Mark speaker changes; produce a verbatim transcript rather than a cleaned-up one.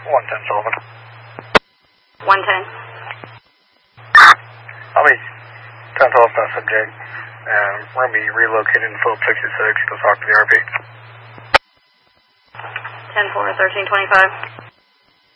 Speaker 1: one ten Sullivan.
Speaker 2: one ten.
Speaker 1: I'll be ten Sullivan, that subject. Um, we're going to be relocated in Phillips sixty-six. Let's talk to the R P.
Speaker 2: ten four, thirteen twenty-five.